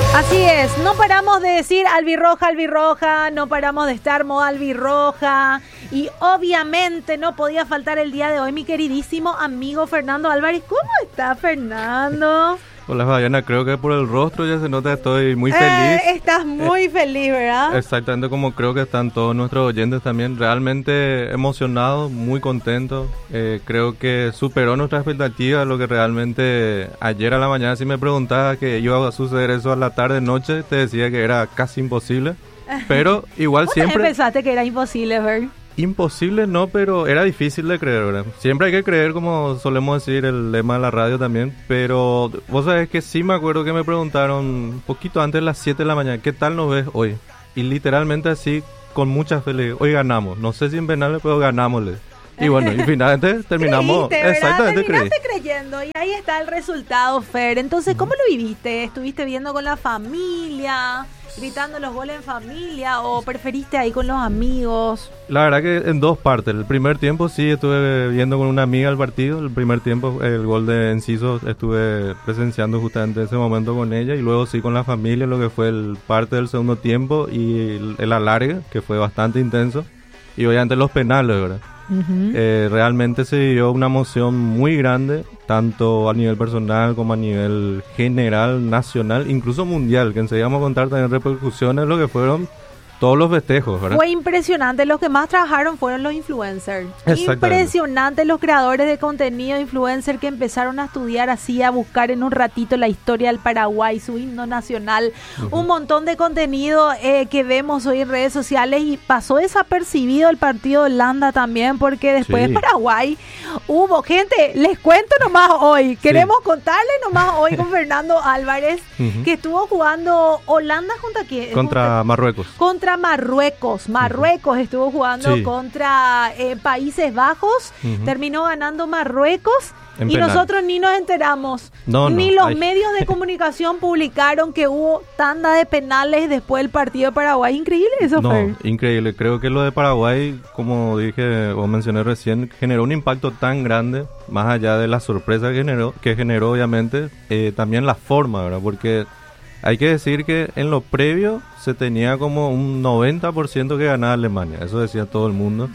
Así es, no paramos de decir albirroja, albirroja, no paramos de estar moda albirroja y obviamente no podía faltar el día de hoy mi queridísimo amigo Fernando Álvarez. ¿Cómo está, Fernando? Hola, Fabiana, creo que por el rostro ya se nota que estoy muy feliz. Estás muy feliz, ¿verdad? Exactamente como creo que están todos nuestros oyentes también, realmente emocionados, muy contentos. Creo que superó nuestra expectativa, lo que realmente ayer a la mañana si me preguntabas que iba a suceder eso a la tarde, noche, te decía que era casi imposible. Pero igual siempre... pensaste que era imposible, ver? Imposible no, pero era difícil de creer, ¿verdad? Siempre hay que creer, como solemos decir, el lema de la radio también. Pero vos sabés que sí me acuerdo que me preguntaron un poquito antes de las 7 de la mañana, ¿qué tal nos ves hoy? Y literalmente así, con mucha fe, le digo, hoy ganamos. No sé si en penales, pero ganámosle. Y bueno, y finalmente terminamos. Creíste, exactamente, terminaste creyendo y ahí está el resultado, Fer. Entonces, ¿cómo lo viviste? ¿Estuviste viendo con la familia, gritando los goles en familia o preferiste ahí con los amigos? La verdad que en dos partes. El primer tiempo sí estuve viendo con una amiga el partido. El primer tiempo, el gol de Enciso, estuve presenciando justamente ese momento con ella. Y luego sí con la familia, lo que fue el parte del segundo tiempo y el alargue, que fue bastante intenso. Y obviamente los penales, ¿verdad? Uh-huh. Realmente se vivió una emoción muy grande, tanto a nivel personal como a nivel general, nacional, incluso mundial, que enseguida vamos a contar también repercusiones de lo que fueron todos los festejos, ¿verdad? Fue impresionante, los que más trabajaron fueron los influencers. Impresionante los creadores de contenido influencer que empezaron a estudiar así, a buscar en un ratito la historia del Paraguay, su himno nacional, un montón de contenido que vemos hoy en redes sociales y pasó desapercibido el partido de Holanda también porque después de Paraguay hubo gente, les cuento nomás hoy, queremos contarles nomás hoy con Fernando Álvarez que estuvo jugando Holanda contra Marruecos. Contra Marruecos estuvo jugando contra Países Bajos, terminó ganando Marruecos y nosotros ni nos enteramos, ni los medios de comunicación publicaron que hubo tanda de penales después del partido de Paraguay. Increíble eso, Fer. Increíble, creo que lo de Paraguay, como dije o mencioné recién, generó un impacto tan grande, más allá de la sorpresa que generó obviamente, también la forma, ¿verdad? Porque hay que decir que en lo previo se tenía como un 90% que ganaba Alemania, eso decía todo el mundo.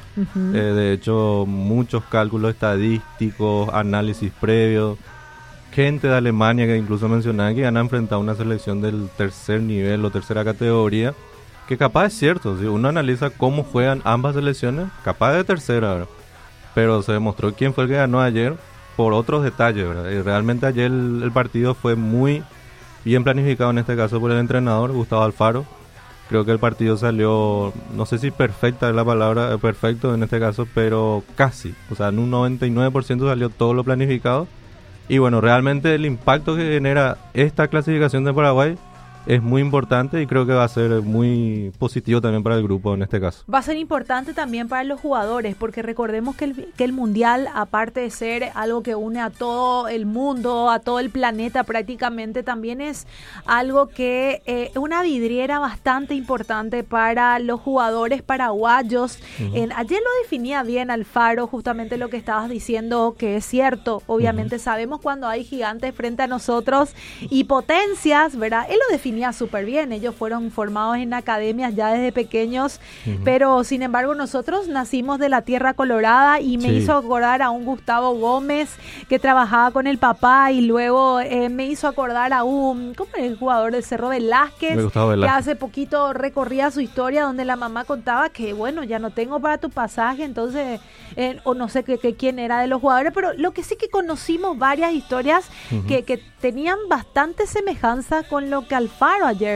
De hecho, muchos cálculos estadísticos, análisis previos, gente de Alemania que incluso mencionaba que iban a enfrentar una selección del tercer nivel o tercera categoría, que capaz es cierto, si uno analiza cómo juegan ambas selecciones, capaz de tercera, ¿verdad? Pero se demostró quién fue el que ganó ayer por otros detalles, ¿verdad? Y realmente ayer el partido fue muy bien planificado en este caso por el entrenador Gustavo Alfaro. Creo que el partido salió, no sé si perfecta es la palabra, perfecto en este caso, pero casi, o sea, en un 99% salió todo lo planificado. Y bueno, realmente el impacto que genera esta clasificación de Paraguay es muy importante y creo que va a ser muy positivo también para el grupo en este caso. Va a ser importante también para los jugadores, porque recordemos que el Mundial, aparte de ser algo que une a todo el mundo, a todo el planeta prácticamente, también es algo que es una vidriera bastante importante para los jugadores paraguayos. Ayer lo definía bien Alfaro, justamente lo que estabas diciendo, que es cierto. Obviamente sabemos cuando hay gigantes frente a nosotros y potencias, ¿verdad? Él lo definía súper bien, ellos fueron formados en academias ya desde pequeños, pero sin embargo nosotros nacimos de la tierra colorada y me hizo acordar a un Gustavo Gómez que trabajaba con el papá y luego me hizo acordar a un, ¿cómo es el jugador del Cerro Velázquez? Que hace poquito recorría su historia donde la mamá contaba que bueno, ya no tengo para tu pasaje, entonces, o no sé quién era de los jugadores, pero lo que sí que conocimos varias historias que tenían bastante semejanza con lo que Alfaro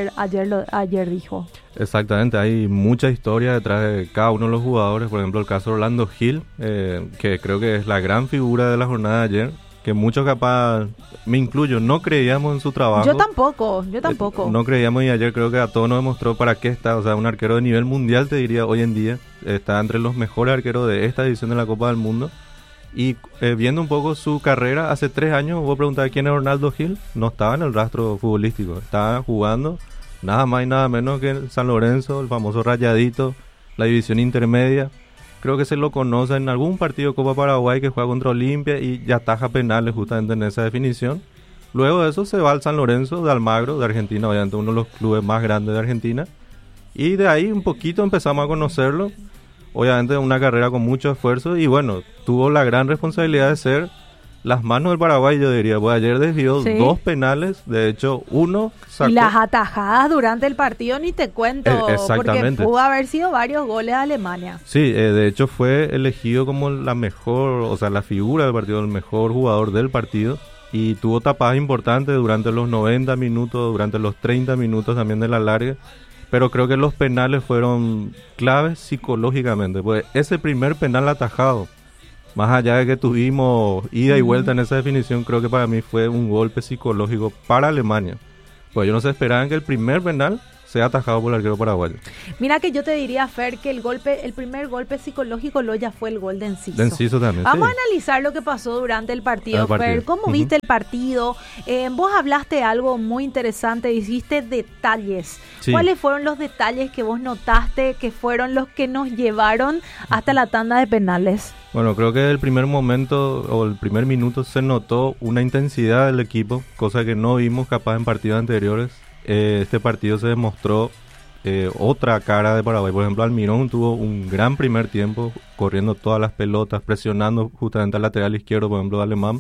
ayer dijo. Exactamente, hay mucha historia detrás de cada uno de los jugadores. Por ejemplo, el caso de Orlando Gil, que creo que es la gran figura de la jornada de ayer, que muchos capaz, me incluyo, no creíamos en su trabajo. Yo tampoco. No creíamos y ayer creo que a todos nos demostró para qué está. O sea, un arquero de nivel mundial, te diría, hoy en día, está entre los mejores arqueros de esta edición de la Copa del Mundo. Y viendo un poco su carrera, hace 3 años, vos preguntabas quién es Orlando Gil, no estaba en el rastro futbolístico, estaba jugando nada más y nada menos que el San Lorenzo, el famoso Rayadito, la división intermedia. Creo que se lo conoce en algún partido de Copa Paraguay que juega contra Olimpia y ya ataja penales justamente en esa definición. Luego de eso se va al San Lorenzo de Almagro, de Argentina, obviamente uno de los clubes más grandes de Argentina. Y de ahí un poquito empezamos a conocerlo. Obviamente una carrera con mucho esfuerzo y bueno, tuvo la gran responsabilidad de ser las manos del Paraguay, yo diría. Pues ayer desvió 2 penales, de hecho uno sacó... Y las atajadas durante el partido ni te cuento, porque pudo haber sido varios goles a Alemania. Sí, de hecho fue elegido como la mejor, o sea, la figura del partido, el mejor jugador del partido. Y tuvo tapadas importantes durante los 90 minutos, durante los 30 minutos también de la larga. Pero creo que los penales fueron claves psicológicamente. Pues ese primer penal atajado, más allá de que tuvimos ida y vuelta en esa definición, creo que para mí fue un golpe psicológico para Alemania. Pues ellos no se esperaban que el primer penal sea atajado por el arquero paraguayo. Mira que yo te diría, Fer, que el primer golpe psicológico ya fue el gol de Enciso. De Enciso también, Vamos a analizar lo que pasó durante el partido, Fer. ¿Cómo viste el partido? Vos hablaste algo muy interesante, hiciste detalles. Sí. ¿Cuáles fueron los detalles que vos notaste que fueron los que nos llevaron hasta la tanda de penales? Bueno, creo que el primer momento o el primer minuto se notó una intensidad del equipo, cosa que no vimos capaz en partidos anteriores. Este partido se demostró otra cara de Paraguay. Por ejemplo, Almirón tuvo un gran primer tiempo corriendo todas las pelotas, presionando justamente al lateral izquierdo, por ejemplo, Alemán.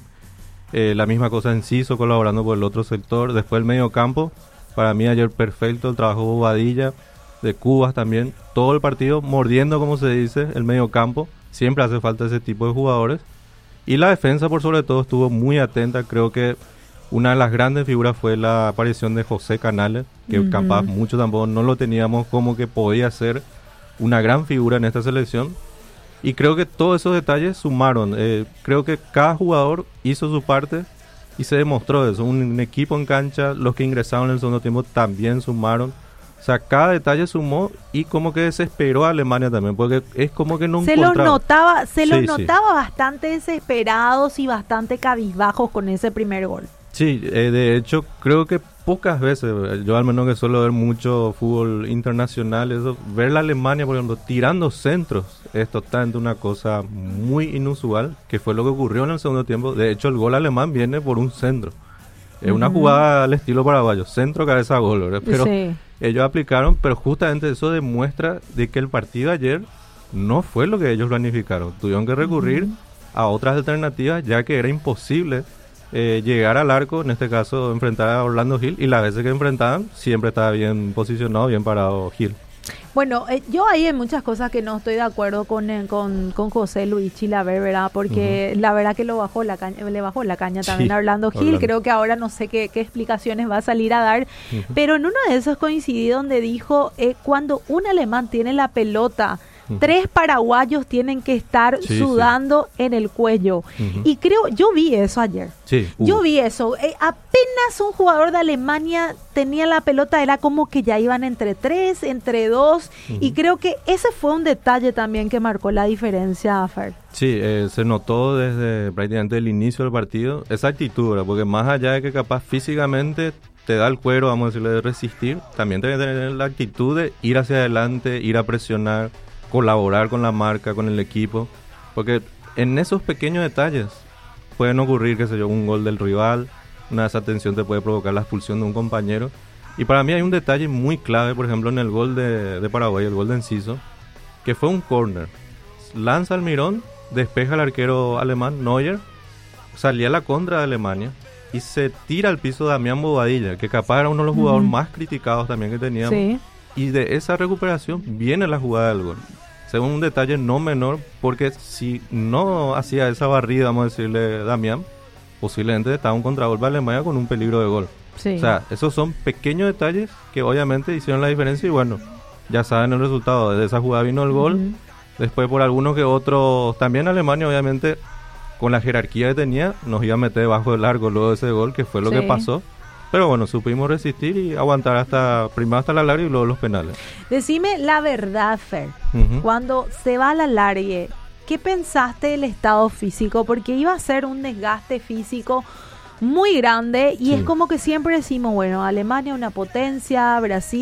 La misma cosa Enciso colaborando por el otro sector. Después el medio campo, para mí ayer perfecto el trabajo de Bobadilla, de Cubas también. Todo el partido mordiendo, como se dice, el medio campo. Siempre hace falta ese tipo de jugadores. Y la defensa, por sobre todo, estuvo muy atenta. Creo que una de las grandes figuras fue la aparición de José Canales, que capaz mucho tampoco no lo teníamos como que podía ser una gran figura en esta selección. Y creo que todos esos detalles sumaron. Creo que cada jugador hizo su parte y se demostró eso. Un equipo en cancha, los que ingresaron en el segundo tiempo también sumaron. O sea, cada detalle sumó y como que desesperó a Alemania también, porque es como que no encontraba. Se los notaba bastante desesperados y bastante cabizbajos con ese primer gol. Sí, de hecho creo que pocas veces, yo al menos que suelo ver mucho fútbol internacional, ver la Alemania, por ejemplo, tirando centros es totalmente una cosa muy inusual, que fue lo que ocurrió en el segundo tiempo. De hecho, el gol alemán viene por un centro. Es una jugada al estilo paraguayo, centro, cabeza, gol, ¿verdad? Pero ellos aplicaron, pero justamente eso demuestra de que el partido ayer no fue lo que ellos planificaron. Tuvieron que recurrir a otras alternativas, ya que era imposible llegar al arco, en este caso enfrentar a Orlando Gil, y las veces que enfrentaban siempre estaba bien posicionado, bien parado Gil. Bueno, yo ahí hay muchas cosas que no estoy de acuerdo con José Luis Chilaver, ¿verdad? Porque la verdad que le bajó la caña también a Orlando Gil. Creo que ahora no sé qué explicaciones va a salir a dar, pero en uno de esos coincidí donde dijo, cuando un alemán tiene la pelota, 3 paraguayos tienen que estar sudando en el cuello. Y creo, yo vi eso ayer. Yo vi eso. Apenas un jugador de Alemania tenía la pelota, era como que ya iban entre 3, entre 2. Y creo que ese fue un detalle también que marcó la diferencia, Fer. Sí, se notó desde prácticamente el inicio del partido esa actitud, ¿verdad? Porque más allá de que capaz físicamente te da el cuero, vamos a decirle, de resistir, también te debe tener la actitud de ir hacia adelante, ir a presionar, colaborar con la marca, con el equipo, porque en esos pequeños detalles pueden ocurrir, qué sé yo, un gol del rival, una desatención te puede provocar la expulsión de un compañero. Y para mí hay un detalle muy clave, por ejemplo, en el gol de Paraguay, el gol de Enciso, que fue un córner. Lanza Almirón, despeja al arquero alemán Neuer, salía a la contra de Alemania y se tira al piso Damián Bobadilla, que capaz era uno de los jugadores más criticados también que teníamos. Sí. Y de esa recuperación viene la jugada del gol. Según un detalle no menor, porque si no hacía esa barrida, vamos a decirle, Damián, posiblemente estaba un contragolpe a Alemania con un peligro de gol. Sí. O sea, esos son pequeños detalles que obviamente hicieron la diferencia y bueno, ya saben el resultado. Desde esa jugada vino el gol. Después por algunos que otros, también Alemania obviamente con la jerarquía que tenía, nos iba a meter debajo del arco luego de ese gol, que fue lo que pasó. Pero bueno, supimos resistir y aguantar primero hasta la larga y luego los penales. Decime la verdad, Fer. Cuando se va a la largue, ¿qué pensaste del estado físico? Porque iba a ser un desgaste físico muy grande y es como que siempre decimos, bueno, Alemania una potencia,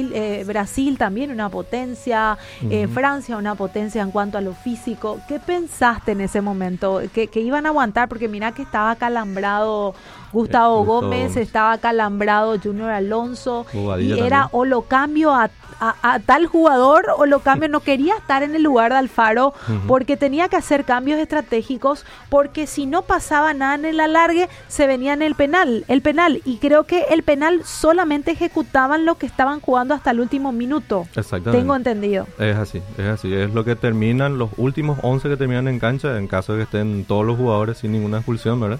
Brasil también una potencia, Francia una potencia en cuanto a lo físico. ¿Qué pensaste en ese momento? ¿Que iban a aguantar? Porque mira que estaba acalambrado Gustavo Gustavo Gómez, Gómez. estaba calambrado Junior Alonso, Bobadilla y era también. o lo cambio a tal jugador o lo cambio, no quería estar en el lugar de Alfaro porque tenía que hacer cambios estratégicos, porque si no pasaba nada en el alargue se venía en el penal, y creo que el penal solamente ejecutaban lo que estaban jugando hasta el último minuto. Exactamente. Tengo entendido. Es así, es lo que terminan los últimos 11 que terminan en cancha, en caso de que estén todos los jugadores sin ninguna expulsión, ¿verdad?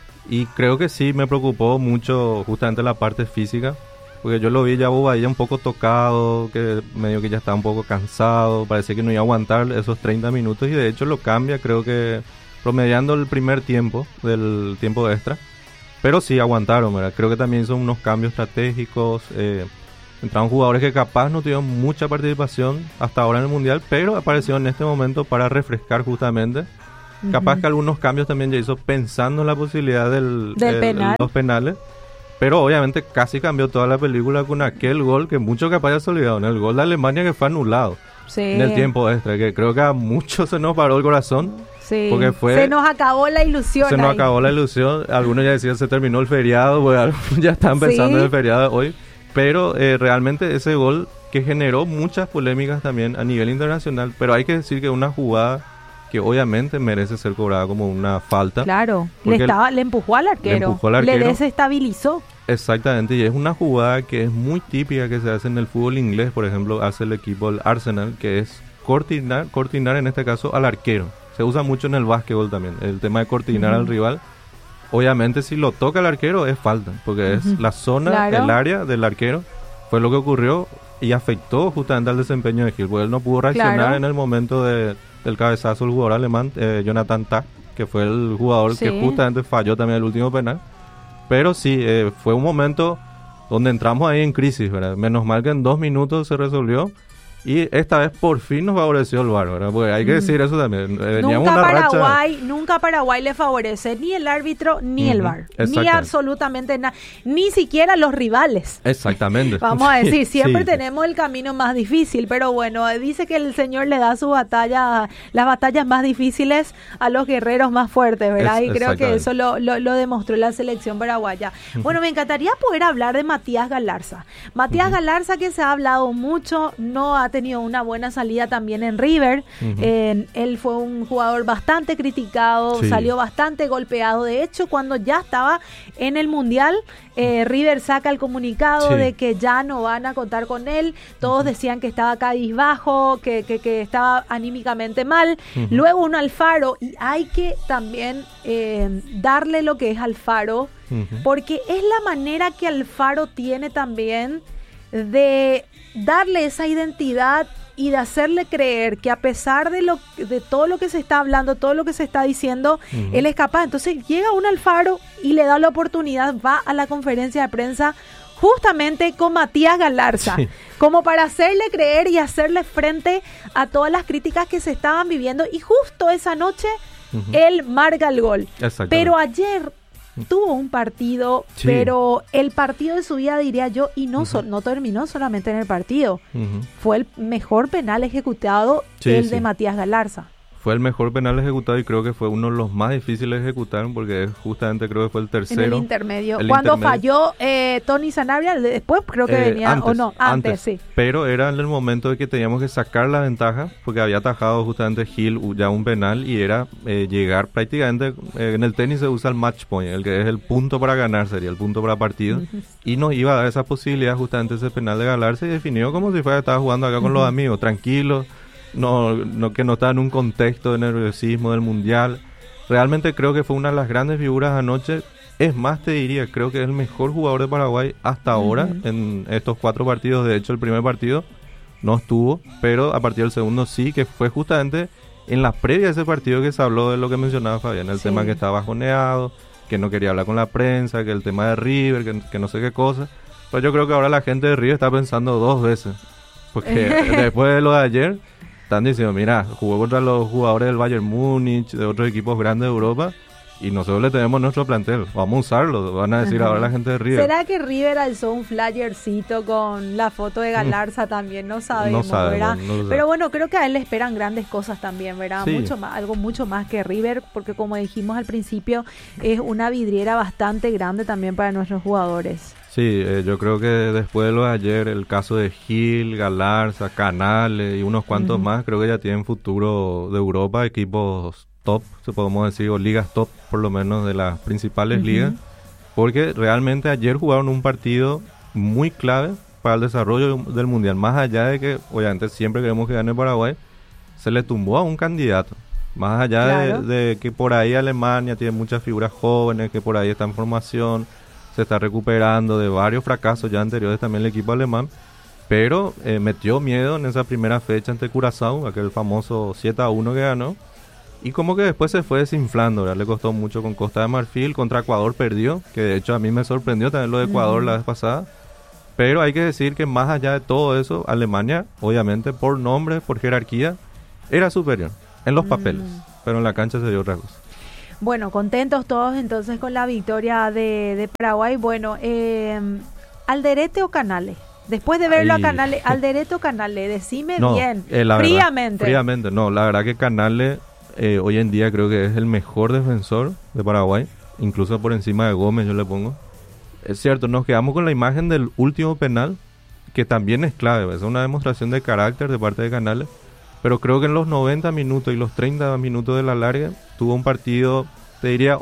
Y creo que sí me preocupó mucho justamente la parte física, porque yo lo vi ya a Bobadilla un poco tocado, que medio que ya estaba un poco cansado, parecía que no iba a aguantar esos 30 minutos y de hecho lo cambia, creo que promediando el primer tiempo del tiempo extra, pero sí aguantaron, ¿verdad? Creo que también son unos cambios estratégicos, entraron jugadores que capaz no tuvieron mucha participación hasta ahora en el Mundial, pero aparecieron en este momento para refrescar justamente. Capaz que algunos cambios también ya hizo pensando en la posibilidad del penal. los penales. Pero obviamente casi cambió toda la película con aquel gol que muchos capaz ya se olvidaron. El gol de Alemania que fue anulado en el tiempo extra. Que creo que a muchos se nos paró el corazón. Sí. Porque Se nos acabó la ilusión. Se nos acabó la ilusión. Algunos ya decían se terminó el feriado. Pues algunos ya están pensando en el feriado de hoy. Pero realmente ese gol que generó muchas polémicas también a nivel internacional. Pero hay que decir que una jugada que obviamente merece ser cobrada como una falta. Claro, le empujó al arquero, le desestabilizó. Exactamente, y es una jugada que es muy típica que se hace en el fútbol inglés, por ejemplo, hace el equipo del Arsenal, que es cortinar en este caso al arquero. Se usa mucho en el básquetbol también, el tema de cortinar al rival. Obviamente si lo toca el arquero es falta, porque es la zona, el área del arquero. Fue lo que ocurrió y afectó justamente al desempeño de Gil, porque él no pudo reaccionar en el momento del cabezazo del jugador alemán, Jonathan Tah, que fue el jugador que justamente falló también el último penal. Pero sí, fue un momento donde entramos ahí en crisis, ¿verdad? Menos mal que en 2 minutos se resolvió. Y esta vez por fin nos favoreció el VAR, ¿verdad? Porque hay que decir eso también. Nunca Paraguay le favorece ni el árbitro ni el VAR. Ni absolutamente nada. Ni siquiera los rivales. Exactamente. Vamos a decir, siempre tenemos el camino más difícil. Pero bueno, dice que el Señor le da las batallas más difíciles a los guerreros más fuertes, ¿verdad? Y creo que eso lo demostró la selección paraguaya. Bueno, me encantaría poder hablar de Matías Galarza. Matías Galarza, que se ha hablado mucho, no ha tenido una buena salida también en River. Él fue un jugador bastante criticado, salió bastante golpeado. De hecho, cuando ya estaba en el Mundial, River saca el comunicado de que ya no van a contar con él. Todos decían que estaba cabizbajo, que estaba anímicamente mal. Luego un Alfaro, y hay que también darle lo que es Alfaro, porque es la manera que Alfaro tiene también de darle esa identidad y de hacerle creer que a pesar de todo lo que se está hablando, todo lo que se está diciendo, él es capaz. Entonces llega un Alfaro y le da la oportunidad, va a la conferencia de prensa justamente con Matías Galarza, como para hacerle creer y hacerle frente a todas las críticas que se estaban viviendo, y justo esa noche él marca el gol. Pero ayer tuvo un partido, pero el partido de su vida, diría yo, y no terminó solamente en el partido. Fue el mejor penal ejecutado, de Matías Galarza. Fue el mejor penal ejecutado y creo que fue uno de los más difíciles de ejecutar, porque justamente creo que fue el tercero. En el intermedio. Cuando falló Tony Sanabria, después creo que venía, antes, sí. Pero era en el momento de que teníamos que sacar la ventaja, porque había atajado justamente Gil ya un penal y era llegar prácticamente, en el tenis se usa el match point, el que es el punto para ganar, sería el punto para partido, y nos iba a dar esa posibilidad justamente ese penal de Galarza, y definió como si fuera estaba jugando acá con los amigos, tranquilos. Que no está en un contexto de nerviosismo del Mundial. Realmente creo que fue una de las grandes figuras anoche. Es más, te diría, creo que es el mejor jugador de Paraguay hasta ahora en estos 4 partidos. De hecho, el primer partido no estuvo, pero a partir del segundo sí, que fue justamente en la previa de ese partido que se habló de lo que mencionaba Fabián, el tema que estaba bajoneado, que no quería hablar con la prensa, que el tema de River, que no sé qué cosa. Pero yo creo que ahora la gente de River está pensando 2 veces, porque después de lo de ayer están diciendo, mira, jugó contra los jugadores del Bayern Múnich, de otros equipos grandes de Europa, y nosotros le tenemos nuestro plantel, vamos a usarlo, van a decir ahora la gente de River. ¿Será que River alzó un flyercito con la foto de Galarza también? No sabemos, ¿verdad? No pero bueno, creo que a él le esperan grandes cosas también, ¿verdad? Sí. Mucho más, algo mucho más que River, porque como dijimos al principio, es una vidriera bastante grande también para nuestros jugadores. Sí, yo creo que después de lo de ayer, el caso de Gil, Galarza, Canales y unos cuantos más, creo que ya tienen futuro de Europa, equipos top, se podemos decir, o ligas top, por lo menos de las principales ligas, porque realmente ayer jugaron un partido muy clave para el desarrollo del Mundial, más allá de que, obviamente, siempre queremos que gane Paraguay, se le tumbó a un candidato, más allá Claro. de que por ahí Alemania tiene muchas figuras jóvenes, que por ahí está en formación, se está recuperando de varios fracasos ya anteriores también el equipo alemán, pero metió miedo en esa primera fecha ante Curazao, aquel famoso 7-1 que ganó, y como que después se fue desinflando, ¿verdad? Le costó mucho con Costa de Marfil, contra Ecuador perdió, que de hecho a mí me sorprendió también lo de Ecuador la vez pasada, pero hay que decir que más allá de todo eso, Alemania, obviamente por nombre, por jerarquía, era superior en los papeles, pero en la cancha se dio otra cosa. Bueno, contentos todos entonces con la victoria de Paraguay. Bueno, ¿Alderete o Canales? Después de verlo Ahí. a Canales, ¿Alderete o Canales? Decime No, bien, la verdad, fríamente. fríamente, no, la verdad que Canales hoy en día creo que es el mejor defensor de Paraguay, incluso por encima de Gómez yo le pongo. Es cierto, nos quedamos con la imagen del último penal, que también es clave, es una demostración de carácter de parte de Canales, pero creo que en los 90 minutos y los 30 minutos de la larga tuvo un partido, te diría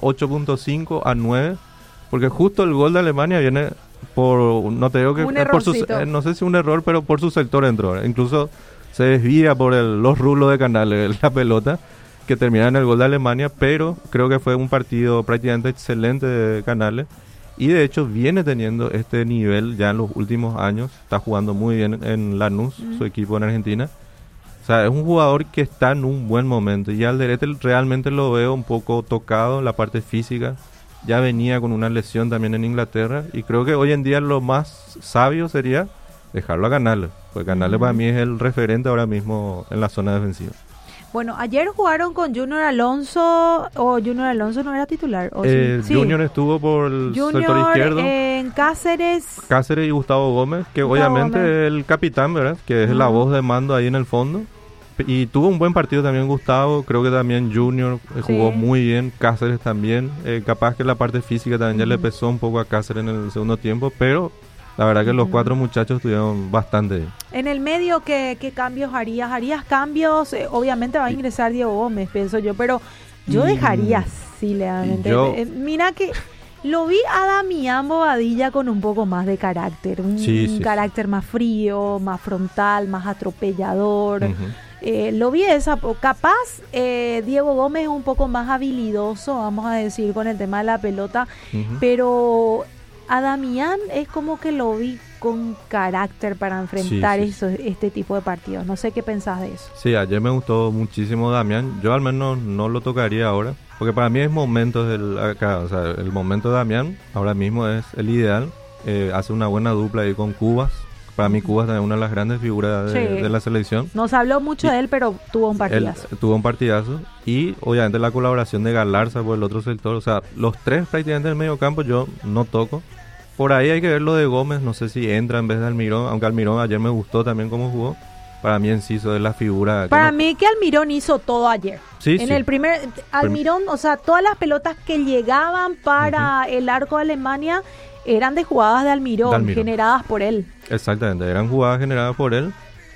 8.5 a 9, porque justo el gol de Alemania viene por, no te digo que Un es por su, errorcito. no sé si un error, pero por su sector entró, incluso se desvía por los rulos de Canales la pelota, que termina en el gol de Alemania, pero creo que fue un partido prácticamente excelente de Canales, y de hecho viene teniendo este nivel ya en los últimos años, está jugando muy bien en Lanús, su equipo en Argentina. O sea, es un jugador que está en un buen momento. Y Alderete realmente lo veo un poco tocado en la parte física. Ya venía con una lesión también en Inglaterra. Y creo que hoy en día lo más sabio sería dejarlo a Canales. Porque Canales para mí es el referente ahora mismo en la zona defensiva. Bueno, ayer jugaron con Junior Alonso, o Junior Alonso no era titular. ¿O sí? Sí. Junior estuvo por el sector Junior izquierdo. en Cáceres. Cáceres y Gustavo Gómez, que Gustavo obviamente Gómez. es el capitán, ¿verdad? Que es la voz de mando ahí en el fondo. Y tuvo un buen partido también Gustavo, creo que también Junior jugó Sí. muy bien, Cáceres también. Capaz que la parte física también ya le pesó un poco a Cáceres en el segundo tiempo, pero la verdad que los cuatro muchachos estuvieron bastante bien. En el medio, ¿qué cambios harías? ¿Harías cambios? Obviamente va a ingresar Diego Gómez, pienso yo, pero yo dejaría así, legalmente. Yo- Mira que lo vi a Damián Bobadilla con un poco más de carácter, un Sí. carácter más frío, más frontal, más atropellador. Ujú. Lo vi capaz Diego Gómez es un poco más habilidoso, vamos a decir, con el tema de la pelota, Ujú. pero a Damián es como que lo vi con carácter para enfrentar Sí. este tipo de partidos. No sé qué pensás de eso. Sí, ayer me gustó muchísimo Damián. Yo al menos no lo tocaría ahora, porque para mí es momento o sea, el momento de Damián ahora mismo es el ideal. Hace una buena dupla ahí con Cubas. Para mí Cubas también es una de las grandes figuras Sí. de la selección. Nos habló mucho Y- de él, pero tuvo un Él partidazo. tuvo un partidazo y obviamente la colaboración de Galarza por el otro sector, o sea, los tres prácticamente del medio campo yo no toco. Por ahí hay que ver lo de Gómez, no sé si entra en vez de Almirón, aunque Almirón ayer me gustó también cómo jugó. Para mí Enciso es la figura. Para no- mí que Almirón hizo todo ayer. Sí, En sí. el primer Almirón, o sea, todas las pelotas que llegaban para el arco de Alemania eran de jugadas de Almirón, generadas por él. Exactamente, eran jugadas generadas por él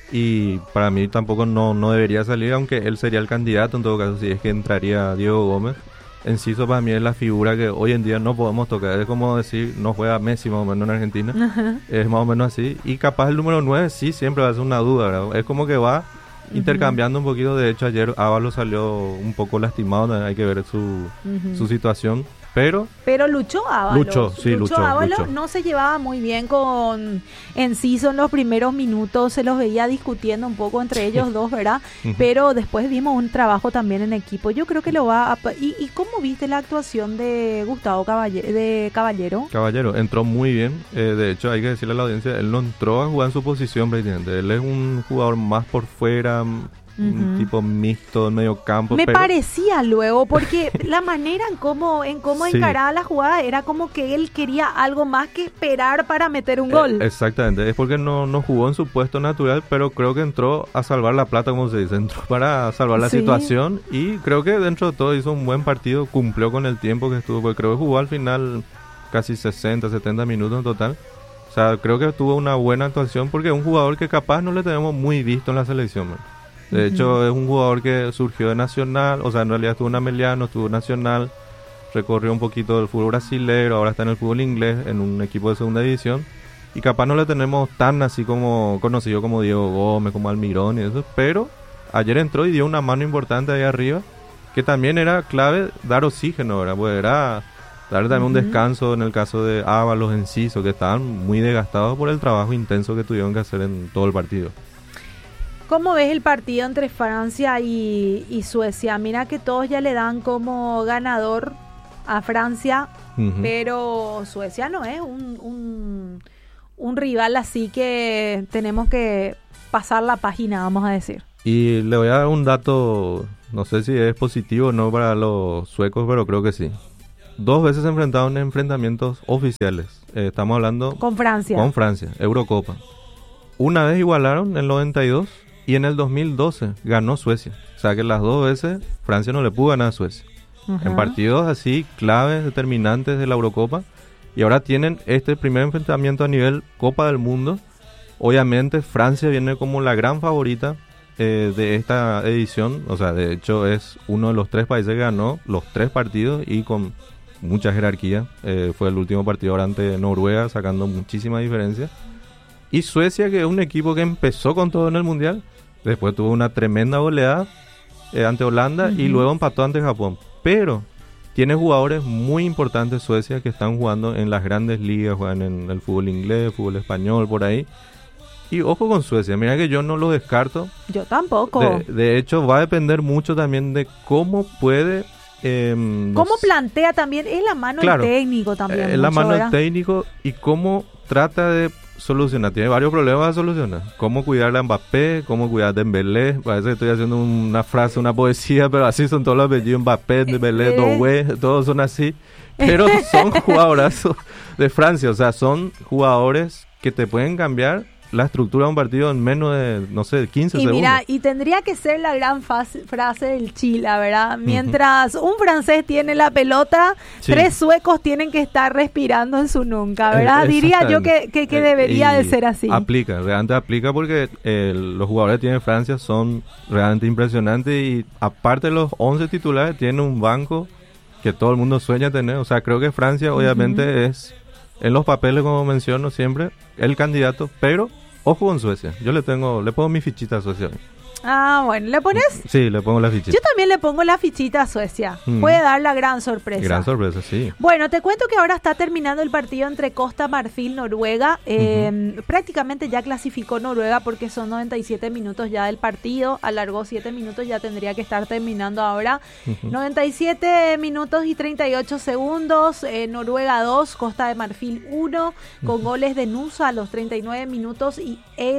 y para mí tampoco no debería salir, aunque él sería el candidato en todo caso, si es que entraría Diego Gómez. Enciso para mí es la figura que hoy en día no podemos tocar, es como decir, no juega Messi más o menos en Argentina, es más o menos así, y capaz el número 9 sí siempre va a ser una duda, ¿verdad? Es como que va intercambiando un poquito, de hecho ayer Ábalos salió un poco lastimado, hay que ver su situación, pero luchó Ábalos. luchó. Ábalos, no se llevaba muy bien con Enciso en los primeros minutos, se los veía discutiendo un poco entre ellos dos, ¿verdad? Pero después vimos un trabajo también en equipo. Yo creo que lo va a... ¿Y cómo viste la actuación de Gustavo Caballero? Caballero, entró muy bien. De hecho, hay que decirle a la audiencia, él no entró a jugar en su posición prácticamente. Él es un jugador más por fuera, un tipo mixto en medio campo. Me parecía luego, porque la manera en cómo Sí. encaraba la jugada era como que él quería algo más que esperar para meter un gol. Exactamente, es porque no jugó en su puesto natural, pero creo que entró a salvar la plata, como se dice, entró para salvar la Sí. situación y creo que dentro de todo hizo un buen partido, cumplió con el tiempo que estuvo, porque creo que jugó al final casi 60, 70 minutos en total. O sea, creo que tuvo una buena actuación porque es un jugador que capaz no le tenemos muy visto en la selección, man. De hecho, es un jugador que surgió de Nacional, o sea, en realidad estuvo en Ameliano, estuvo en Nacional, recorrió un poquito el fútbol brasilero, ahora está en el fútbol inglés, en un equipo de segunda división, y capaz no le tenemos tan así como conocido como Diego Gómez, como Almirón y eso, pero ayer entró y dio una mano importante ahí arriba, que también era clave dar oxígeno, ¿verdad? Pues era darle también un descanso en el caso de Ábalos, Enciso, que estaban muy desgastados por el trabajo intenso que tuvieron que hacer en todo el partido. ¿Cómo ves el partido entre Francia y Suecia? Mira que todos ya le dan como ganador a Francia, pero Suecia no es un rival así que tenemos que pasar la página, vamos a decir. Y le voy a dar un dato, no sé si es positivo o no para los suecos, pero creo que sí. 2 veces se enfrentaron en enfrentamientos oficiales. Estamos hablando Con Francia. con Francia, Eurocopa. Una vez igualaron en el 92 y en el 2012 ganó Suecia. O sea que las 2 veces Francia no le pudo ganar a Suecia. En partidos así claves, determinantes de la Eurocopa. Y ahora tienen este primer enfrentamiento a nivel Copa del Mundo. Obviamente Francia viene como la gran favorita de esta edición. O sea, de hecho es uno de los 3 países que ganó los 3 partidos y con mucha jerarquía. Fue el último partido ahora ante Noruega, sacando muchísima diferencia. Y Suecia, que es un equipo que empezó con todo en el Mundial, después tuvo una tremenda goleada ante Holanda y luego empató ante Japón. Pero tiene jugadores muy importantes Suecia que están jugando en las grandes ligas, juegan en el fútbol inglés, fútbol español, por ahí. Y ojo con Suecia, mira que yo no lo descarto. Yo tampoco. De hecho, va a depender mucho también de cómo puede... ¿Cómo plantea también? Es la mano del técnico también. Es la mano del ¿verdad? técnico y cómo trata de solucionar. Tiene varios problemas a solucionar. Cómo cuidar a Mbappé, cómo cuidar a Dembélé. Parece que estoy haciendo una frase, una poesía, pero así son todos los apellidos. Mbappé, Dembélé, Doué, todos son así. Pero son jugadorazos de Francia. O sea, son jugadores que te pueden cambiar la estructura de un partido en menos de, no sé, 15 segundos. Y mira, y tendría que ser la gran frase del Chile, ¿verdad? Mientras un francés tiene la pelota, Sí. 3 suecos tienen que estar respirando en su nuca, ¿verdad? Diría yo que debería de ser así. Aplica, realmente aplica porque los jugadores que tiene Francia son realmente impresionantes y aparte de los 11 titulares tienen un banco que todo el mundo sueña tener. O sea, creo que Francia obviamente es, en los papeles como menciono siempre, el candidato, pero ojo con Suecia. Yo le pongo mi fichita a Suecia. Ah, bueno, ¿le pones? Sí, le pongo la fichita. Yo también le pongo la fichita a Suecia. Puede dar la gran sorpresa. Gran sorpresa, sí. Bueno, te cuento que ahora está terminando el partido entre Costa Marfil, Noruega. Prácticamente ya clasificó Noruega porque son 97 minutos ya del partido. Alargó 7 minutos, ya tendría que estar terminando ahora. 97 minutos y 38 segundos. Noruega 2, Costa de Marfil 1. Con goles de Nusa a los 39 minutos y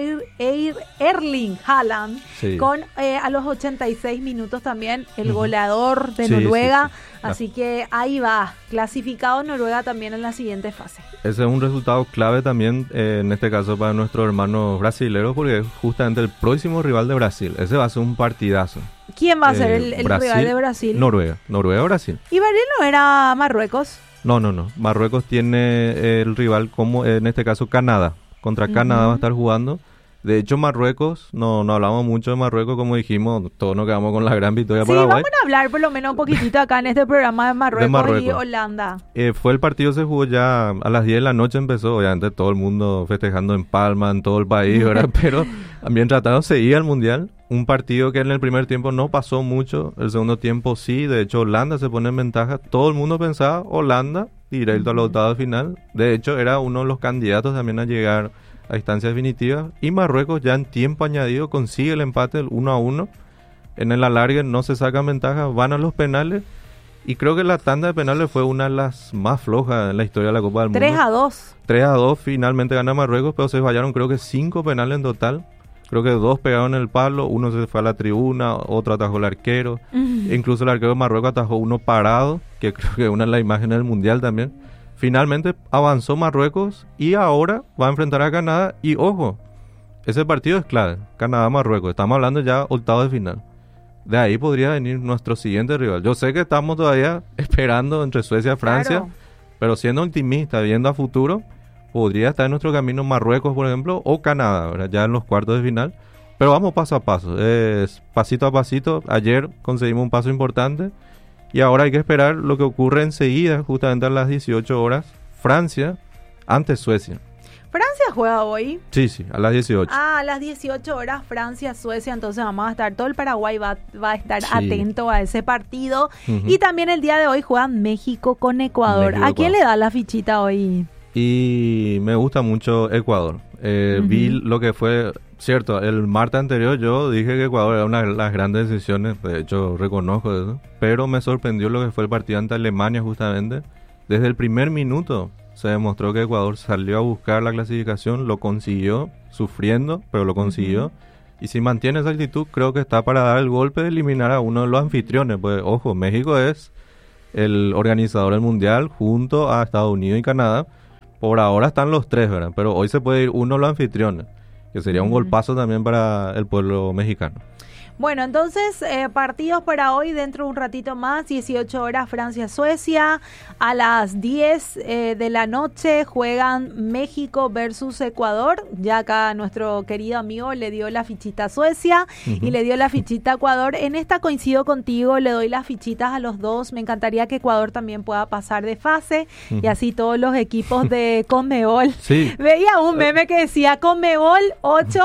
Erling Haaland. Sí. Con a los 86 minutos también el goleador de Noruega. Sí. Así que ahí va, clasificado Noruega también en la siguiente fase. Ese es un resultado clave también, en este caso para nuestros hermanos brasileños, porque es justamente el próximo rival de Brasil. Ese va a ser un partidazo. ¿Quién va a ser el Brasil, rival de Brasil? Noruega-Brasil. ¿Y Brasil no era Marruecos? No. Marruecos tiene el rival como, en este caso, Canadá. Contra Canadá va a estar jugando. De hecho, Marruecos, no hablamos mucho de Marruecos, como dijimos, todos nos quedamos con la gran victoria de Paraguay. Sí, vamos a hablar por lo menos un poquitito acá en este programa de Marruecos y Holanda. Fue el partido, se jugó ya a las 10 de la noche, empezó, obviamente todo el mundo festejando en Palma, en todo el país, ¿verdad? Pero mientras tanto seguía el Mundial, un partido que en el primer tiempo no pasó mucho, el segundo tiempo sí, de hecho Holanda se pone en ventaja, todo el mundo pensaba Holanda directo a la octava final, de hecho era uno de los candidatos también a llegar a instancias definitivas, y Marruecos ya en tiempo añadido consigue el empate 1-1, en el alargue no se sacan ventajas, van a los penales, y creo que la tanda de penales fue una de las más flojas en la historia de la Copa del Mundo. 3-2. 3-2 finalmente gana Marruecos, pero se fallaron creo que 5 penales en total. creo que 2 pegaron en el palo, uno se fue a la tribuna, otro atajó el arquero, incluso el arquero de Marruecos atajó uno parado, que creo que es una de las imágenes del Mundial también. Finalmente avanzó Marruecos y ahora va a enfrentar a Canadá y ojo, ese partido es clave, Canadá-Marruecos, estamos hablando ya octavos de final. De ahí podría venir nuestro siguiente rival. Yo sé que estamos todavía esperando entre Suecia y Francia, claro, pero siendo optimista, viendo a futuro, podría estar en nuestro camino Marruecos, por ejemplo, o Canadá, ¿verdad? Ya en los cuartos de final. Pero vamos paso a paso, es pasito a pasito. Ayer conseguimos un paso importante y ahora hay que esperar lo que ocurre enseguida, justamente a las 18 horas, Francia ante Suecia. ¿Francia juega hoy? Sí, a las 18. A las 18 horas Francia-Suecia, entonces vamos a estar, todo el Paraguay va a estar atento a ese partido. Y también el día de hoy juegan México con Ecuador. ¿A quién le da la fichita hoy? Y me gusta mucho Ecuador. Vi lo que fue, cierto, el martes anterior yo dije que Ecuador era una de las grandes decisiones, de hecho reconozco eso, pero me sorprendió lo que fue el partido ante Alemania justamente. Desde el primer minuto se demostró que Ecuador salió a buscar la clasificación, lo consiguió, sufriendo, pero lo consiguió. Y si mantiene esa actitud, creo que está para dar el golpe de eliminar a uno de los anfitriones. Pues ojo, México es el organizador del Mundial junto a Estados Unidos y Canadá. Por ahora están los tres, ¿verdad? Pero hoy se puede ir uno de los anfitriones, que sería un golpazo también para el pueblo mexicano. Bueno, entonces, partidos para hoy, dentro de un ratito más, 18 horas Francia-Suecia, a las 10 de la noche juegan México versus Ecuador. Ya acá nuestro querido amigo le dio la fichita a Suecia y le dio la fichita a Ecuador. En esta coincido contigo, le doy las fichitas a los dos. Me encantaría que Ecuador también pueda pasar de fase y así todos los equipos de Conmebol. Sí. Veía un meme que decía Conmebol 8,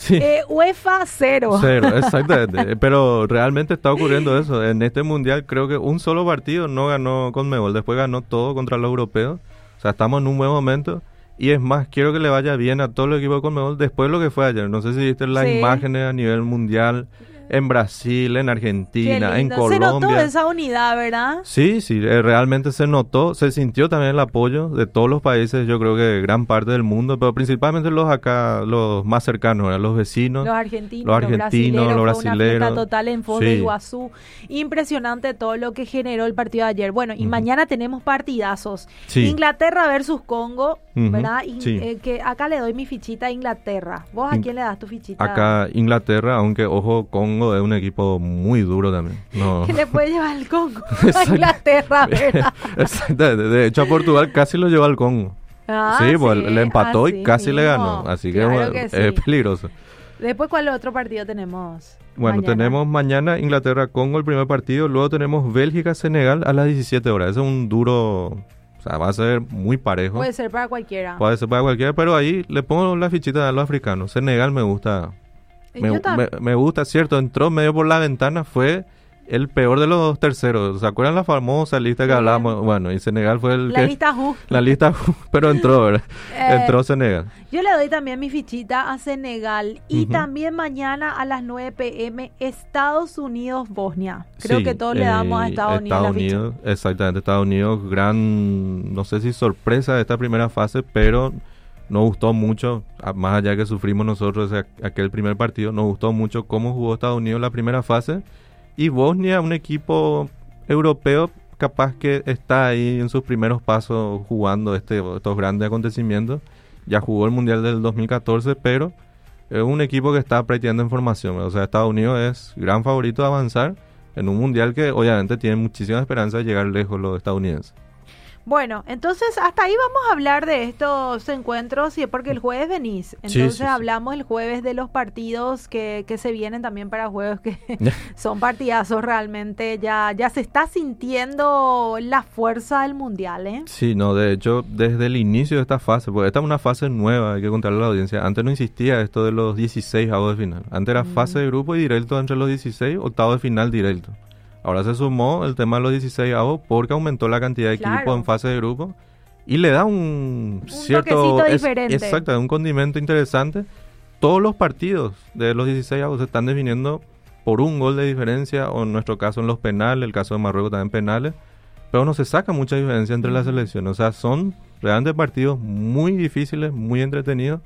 UEFA 0. 0, exactamente. Pero realmente está ocurriendo eso. En este mundial creo que un solo partido no ganó Conmebol, después ganó todo contra los europeos. O sea, estamos en un buen momento. Y es más, quiero que le vaya bien a todos los equipos de Conmebol después de lo que fue ayer. No sé si viste las imágenes a nivel mundial, en Brasil, en Argentina, en Colombia. Se notó esa unidad, ¿verdad? Sí, realmente se notó, se sintió también el apoyo de todos los países, yo creo que gran parte del mundo, pero principalmente los más cercanos, ¿verdad? Los vecinos. Los argentinos, los brasileños. Fue una fiesta total en Foz de Iguazú. Impresionante todo lo que generó el partido de ayer. Bueno, y mañana tenemos partidazos. Inglaterra versus Congo, ¿verdad? Que acá le doy mi fichita a Inglaterra. ¿Vos a quién le das tu fichita? Acá Inglaterra, aunque ojo, Congo es un equipo muy duro también. No. ¿Qué le puede llevar el Congo a Inglaterra, verdad? Exactamente. De hecho, a Portugal casi lo llevó al Congo. Pues le empató y casi le ganó. Así que, claro es peligroso. Después, ¿cuál otro partido tenemos? Bueno, tenemos mañana Inglaterra-Congo el primer partido. Luego tenemos Bélgica-Senegal a las 17 horas. Ese es un duro... O sea, va a ser muy parejo. Puede ser para cualquiera. Puede ser para cualquiera, pero ahí le pongo la fichita a los africanos. Senegal me gusta... Me gusta, cierto, entró medio por la ventana, fue el peor de los terceros. ¿Se acuerdan la famosa lista que hablábamos? Bueno, y Senegal fue la lista Who. La lista Who, pero entró, ¿verdad? Entró Senegal. Yo le doy también mi fichita a Senegal. Y también mañana a las 9 p.m. Estados Unidos-Bosnia. Creo que todos le damos a Estados Unidos. Exactamente, Estados Unidos, no sé si sorpresa de esta primera fase, pero... Nos gustó mucho, más allá que sufrimos nosotros aquel primer partido, nos gustó mucho cómo jugó Estados Unidos la primera fase. Y Bosnia, un equipo europeo capaz que está ahí en sus primeros pasos jugando estos grandes acontecimientos. Ya jugó el Mundial del 2014, pero es un equipo que está practicando en formación. O sea, Estados Unidos es gran favorito de avanzar en un Mundial que obviamente tiene muchísima esperanza de llegar lejos los estadounidenses. Bueno, entonces hasta ahí vamos a hablar de estos encuentros, porque el jueves venís. Entonces hablamos el jueves de los partidos que se vienen también para juegos que son partidazos realmente. Ya se está sintiendo la fuerza del Mundial, ¿eh? Sí, no, de hecho, desde el inicio de esta fase, porque esta es una fase nueva, hay que contarle a la audiencia. Antes no existía esto de los 16 avos de final. Antes era fase de grupo y directo entre los 16, octavos de final directo. Ahora se sumó el tema de los 16avos porque aumentó la cantidad de equipos en fase de grupo y le da un cierto... diferente. Exacto, un condimento interesante. Todos los partidos de los 16avos se están definiendo por un gol de diferencia, o en nuestro caso en los penales, el caso de Marruecos también penales, pero no se saca mucha diferencia entre las selecciones. O sea, son realmente partidos muy difíciles, muy entretenidos,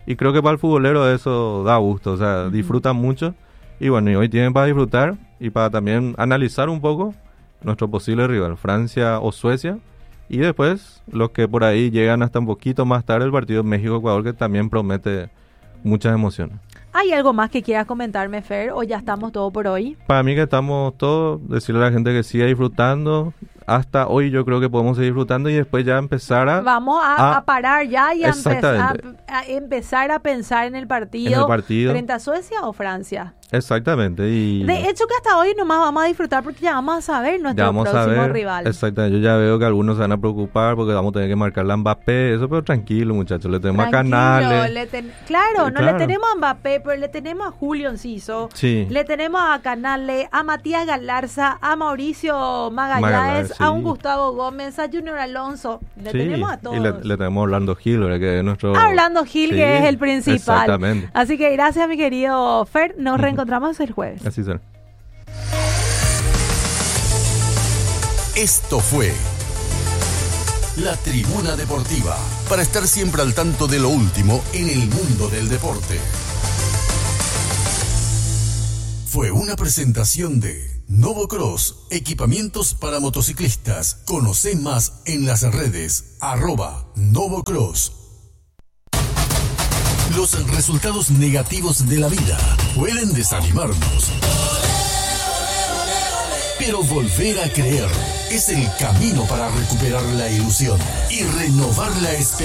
Y creo que para el futbolero eso da gusto, o sea, disfrutan mucho. Y bueno, y hoy tienen para disfrutar y para también analizar un poco nuestro posible rival, Francia o Suecia. Y después, los que por ahí llegan hasta un poquito más tarde, el partido México-Ecuador, que también promete muchas emociones. ¿Hay algo más que quieras comentarme, Fer, o ya estamos todo por hoy? Para mí que estamos todos, decirle a la gente que siga disfrutando. Hasta hoy yo creo que podemos seguir disfrutando y después ya empezar Vamos a parar ya y a Exactamente. empezar a pensar en el partido frente a Suecia o Francia. Exactamente. Y De hecho que hasta hoy nomás vamos a disfrutar porque ya vamos a saber nuestro próximo rival. Exactamente. Yo ya veo que algunos se van a preocupar porque vamos a tener que marcarle a Mbappé. Eso, pero tranquilo, muchachos. Le tenemos a Canales. Claro, no le tenemos a Mbappé, pero le tenemos a Julio Enciso. Sí. Le tenemos a Canales, a Matías Galarza, a Mauricio Magallanes, sí. a un Gustavo Gómez, a Junior Alonso. Le tenemos a todos. Y le tenemos a Orlando Gil, ¿verdad? Que es nuestro... Orlando Gil, sí, que es el principal. Exactamente. Así que gracias, mi querido Fer. Nos reencontramos el jueves. Así será. Esto fue La Tribuna Deportiva, para estar siempre al tanto de lo último en el mundo del deporte. Fue una presentación de Novocross, equipamientos para motociclistas. Conoce más en las redes @Novocross. Los resultados negativos de la vida pueden desanimarnos, pero volver a creer es el camino para recuperar la ilusión y renovar la esperanza.